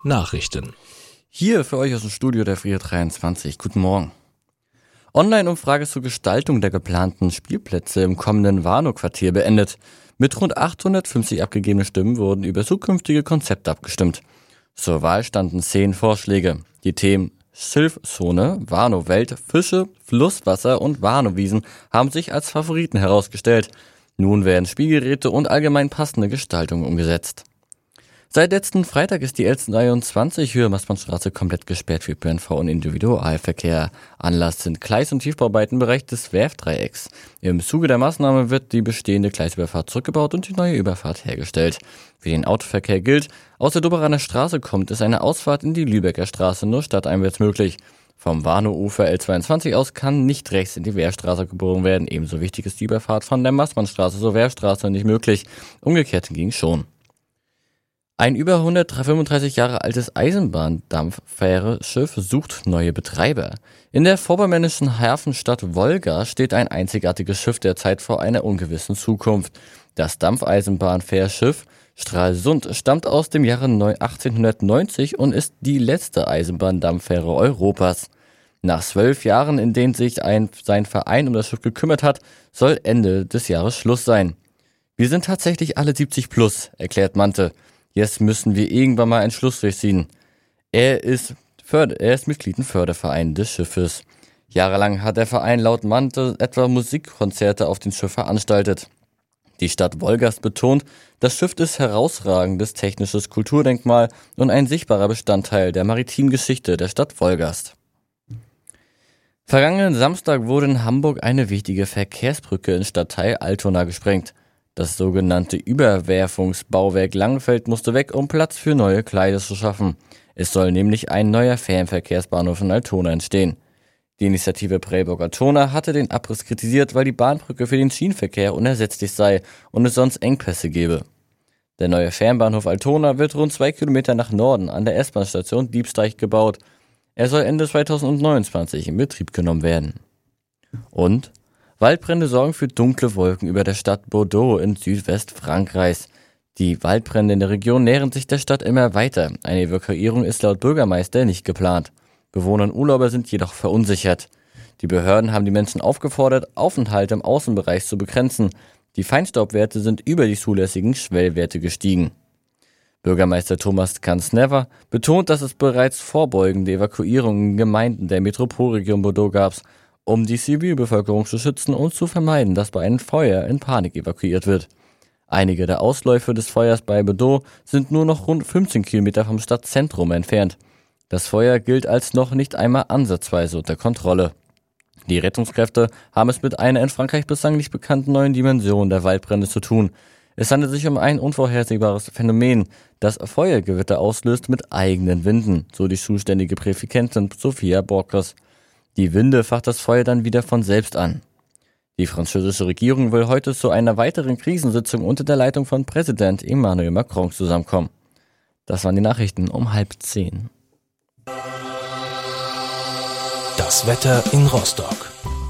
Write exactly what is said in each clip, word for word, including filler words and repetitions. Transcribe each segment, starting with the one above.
Nachrichten. Hier für euch aus dem Studio der Frühe dreiundzwanzig. Guten Morgen. Online-Umfrage zur Gestaltung der geplanten Spielplätze im kommenden Warnow-Quartier beendet. Mit rund achthundertfünfzig abgegebenen Stimmen wurden über zukünftige Konzepte abgestimmt. Zur Wahl standen zehn Vorschläge. Die Themen Schilfzone, Warnow-Welt, Fische, Flusswasser und Warnow-Wiesen haben sich als Favoriten herausgestellt. Nun werden Spielgeräte und allgemein passende Gestaltungen umgesetzt. Seit letzten Freitag ist die L dreiundzwanzig Höhe Maßmannstraße komplett gesperrt für P N V und Individualverkehr. Anlass sind Gleis- und Tiefbauarbeiten im Bereich des Werftdreiecks. Im Zuge der Maßnahme wird die bestehende Gleisüberfahrt zurückgebaut und die neue Überfahrt hergestellt. Für den Autoverkehr gilt, aus der Dobberaner Straße kommt es eine Ausfahrt in die Lübecker Straße nur stadteinwärts möglich. Vom Warnow-Ufer L zweiundzwanzig aus kann nicht rechts in die Wehrstraße gebogen werden. Ebenso wichtig ist die Überfahrt von der Maßmannstraße zur Wehrstraße nicht möglich. Umgekehrt hingegen schon. Ein über hundertfünfunddreißig Jahre altes Eisenbahndampffähre-Schiff sucht neue Betreiber. In der vorpommernischen Hafenstadt Wolgast steht ein einzigartiges Schiff derzeit vor einer ungewissen Zukunft. Das Dampfeisenbahnfährschiff Stralsund stammt aus dem Jahre achtzehnhundertneunzig und ist die letzte Eisenbahndampffähre Europas. Nach zwölf Jahren, in denen sich ein, sein Verein um das Schiff gekümmert hat, soll Ende des Jahres Schluss sein. Wir sind tatsächlich alle siebzig plus, erklärt Mante. Jetzt müssen wir irgendwann mal einen Schlussstrich ziehen. Er ist, Förder- er ist Mitglied im Förderverein des Schiffes. Jahrelang hat der Verein laut Mante etwa Musikkonzerte auf dem Schiff veranstaltet. Die Stadt Wolgast betont, das Schiff ist herausragendes technisches Kulturdenkmal und ein sichtbarer Bestandteil der maritimen Geschichte der Stadt Wolgast. Vergangenen Samstag wurde in Hamburg eine wichtige Verkehrsbrücke im Stadtteil Altona gesprengt. Das sogenannte Überwerfungsbauwerk Langenfeld musste weg, um Platz für neue Gleise zu schaffen. Es soll nämlich ein neuer Fernverkehrsbahnhof in Altona entstehen. Die Initiative Prellbock-Altona hatte den Abriss kritisiert, weil die Bahnbrücke für den Schienenverkehr unersetzlich sei und es sonst Engpässe gebe. Der neue Fernbahnhof Altona wird rund zwei Kilometer nach Norden an der S-Bahn-Station Diebsteig gebaut. Er soll Ende zweitausendneunundzwanzig in Betrieb genommen werden. Und Waldbrände sorgen für dunkle Wolken über der Stadt Bordeaux in Südwestfrankreichs. Die Waldbrände in der Region nähern sich der Stadt immer weiter. Eine Evakuierung ist laut Bürgermeister nicht geplant. Bewohner und Urlauber sind jedoch verunsichert. Die Behörden haben die Menschen aufgefordert, Aufenthalte im Außenbereich zu begrenzen. Die Feinstaubwerte sind über die zulässigen Schwellwerte gestiegen. Bürgermeister Thomas Kanznever betont, dass es bereits vorbeugende Evakuierungen in Gemeinden der Metropolregion Bordeaux gab, um die Zivilbevölkerung zu schützen und zu vermeiden, dass bei einem Feuer in Panik evakuiert wird. Einige der Ausläufe des Feuers bei Bordeaux sind nur noch rund fünfzehn Kilometer vom Stadtzentrum entfernt. Das Feuer gilt als noch nicht einmal ansatzweise unter Kontrolle. Die Rettungskräfte haben es mit einer in Frankreich bislang nicht bekannten neuen Dimension der Waldbrände zu tun. Es handelt sich um ein unvorhersehbares Phänomen, das Feuergewitter auslöst mit eigenen Winden, so die zuständige Präsidentin Sophia Borges. Die Winde facht das Feuer dann wieder von selbst an. Die französische Regierung will heute zu einer weiteren Krisensitzung unter der Leitung von Präsident Emmanuel Macron zusammenkommen. Das waren die Nachrichten um halb zehn. Das Wetter in Rostock.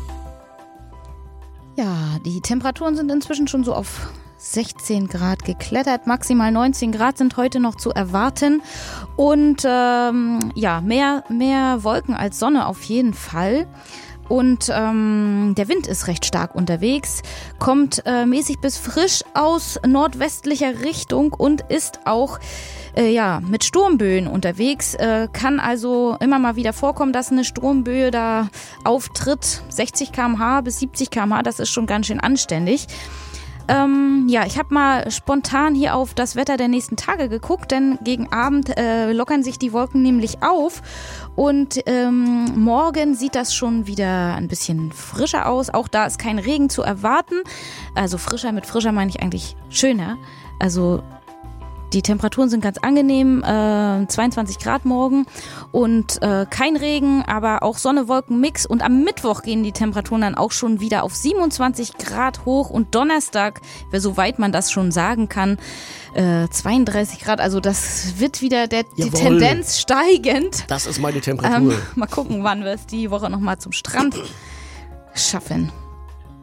Ja, die Temperaturen sind inzwischen schon so auf sechzehn Grad geklettert. Maximal neunzehn Grad sind heute noch zu erwarten. Und ähm, ja, mehr, mehr Wolken als Sonne auf jeden Fall. Und ähm, der Wind ist recht stark unterwegs, kommt äh, mäßig bis frisch aus nordwestlicher Richtung und ist auch äh, ja, mit Sturmböen unterwegs. Äh, kann also immer mal wieder vorkommen, dass eine Sturmböe da auftritt. sechzig Kilometer pro Stunde bis siebzig Kilometer pro Stunde, das ist schon ganz schön anständig. Ähm, ja, ich habe mal spontan hier auf das Wetter der nächsten Tage geguckt, denn gegen Abend äh, lockern sich die Wolken nämlich auf und ähm, morgen sieht das schon wieder ein bisschen frischer aus. Auch da ist kein Regen zu erwarten. Also frischer, mit frischer meine ich eigentlich schöner. Also die Temperaturen sind ganz angenehm, äh, zweiundzwanzig Grad morgen und äh, kein Regen, aber auch Sonne-Wolken-Mix. Und am Mittwoch gehen die Temperaturen dann auch schon wieder auf siebenundzwanzig Grad hoch und Donnerstag, soweit man das schon sagen kann, äh, zweiunddreißig Grad. Also das wird wieder der, die Tendenz steigend. Das ist meine Temperatur. Ähm, mal gucken, wann wir es die Woche nochmal zum Strand schaffen.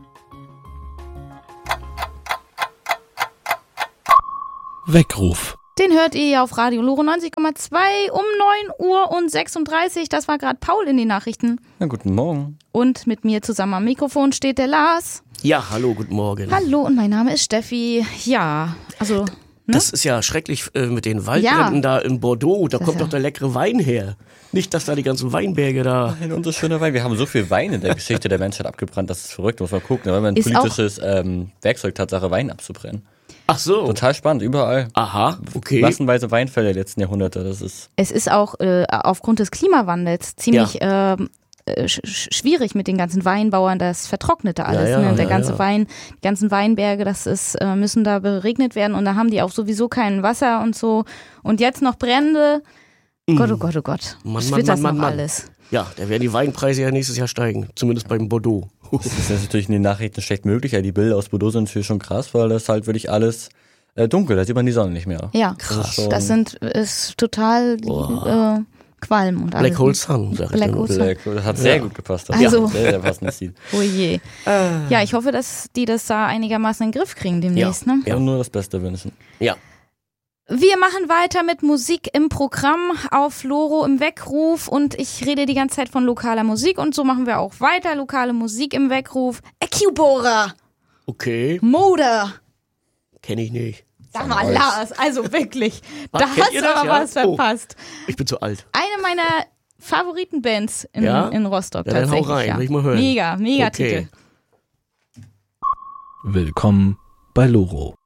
Weckruf. Den hört ihr ja auf Radio Loro neunzig Komma zwei um neun Uhr und sechsunddreißig. Das war gerade Paul in den Nachrichten. Ja, guten Morgen. Und mit mir zusammen am Mikrofon steht der Lars. Ja, hallo, guten Morgen. Hallo und mein Name ist Steffi. Ja, also... Ne? Das ist ja schrecklich äh, mit den Waldbränden Ja. da in Bordeaux. Da Das kommt ja. doch der leckere Wein her. Nicht, dass da die ganzen Weinberge da... Ein unser schöner Wein. Wir haben so viel Wein in der Geschichte der Menschheit abgebrannt, das ist verrückt. Muss man gucken. Wenn man ein Ist politisches ähm, Werkzeug Tatsache, Wein abzubrennen. Ach so. Total spannend, überall. Aha, okay. Massenweise Weinfälle der letzten Jahrhunderte. Das ist Es ist auch äh, aufgrund des Klimawandels ziemlich ähm, äh, sch schwierig mit den ganzen Weinbauern, das vertrocknete alles. Ja, ja, ne? Der ja, ganze ja. Wein, die ganzen Weinberge, das ist, äh, müssen da beregnet werden und da haben die auch sowieso kein Wasser und so. Und jetzt noch Brände. Gott, oh Gott, oh Gott. Mann, Was Mann, wird das Mann, noch Mann, Mann. alles? Ja, da werden die Weinpreise ja nächstes Jahr steigen. Zumindest beim Bordeaux. Das ist natürlich in den Nachrichten schlecht möglich. Ja, die Bilder aus Bordeaux sind natürlich schon krass, weil das halt wirklich alles äh, dunkel, da sieht man die Sonne nicht mehr. Ja, Krass. Das ist das sind ist total äh, Qualm und alles. Black Hole Sun, sag ich Black dir nur. Hole Sun. Black, das hat sehr Ja. gut gepasst. Also- Sehr, sehr passendes Ziel. Oh je. Ja, ich hoffe, dass die das da einigermaßen in den Griff kriegen demnächst. Ne? Ja. Und nur das Beste wünschen. Ja. Wir machen weiter mit Musik im Programm auf Loro im Weckruf und ich rede die ganze Zeit von lokaler Musik und so machen wir auch weiter. Lokale Musik im Weckruf. Ecubora, Okay, Moda. kenne ich nicht. Sag mal, Lars, also wirklich. Was, Da kennt hast ihr du das, aber ja? was verpasst. Ich bin zu alt. Eine meiner Favoritenbands in, Ja? in Rostock Ja, dann hau tatsächlich. rein, ja. will ich mal hören. Mega, mega Okay. Titel. Willkommen bei Loro.